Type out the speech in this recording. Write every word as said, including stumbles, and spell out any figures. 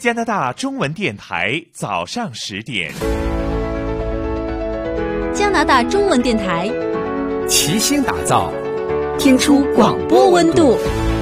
加拿大中文电台早上十点。 加拿大中文电台齐心打造， 听出广播温度。